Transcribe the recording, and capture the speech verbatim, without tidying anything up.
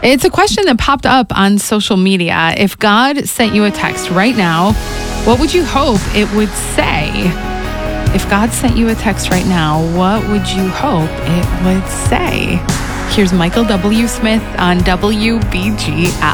It's a question that popped up on social media. If God sent you a text right now, what would you hope it would say? If God sent you a text right now, what would you hope it would say? Here's Michael W. Smith on W B G L.